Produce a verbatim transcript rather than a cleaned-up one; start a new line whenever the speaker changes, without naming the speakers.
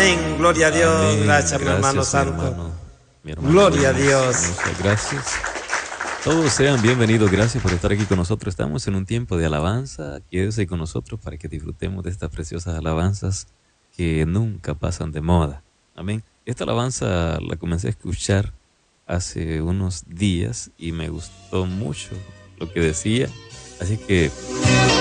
Amén. Gloria a Dios.
Amén.
Gracias, mi hermano
mi
santo.
hermano, mi hermano
Gloria a
Luis.
Dios.
Muchas gracias. Todos sean bienvenidos, gracias por estar aquí con nosotros. Estamos en un tiempo de alabanza. Quédese con nosotros para que disfrutemos de estas preciosas alabanzas que nunca pasan de moda. Amén. Esta alabanza la comencé a escuchar hace unos días y me gustó mucho lo que decía. Así que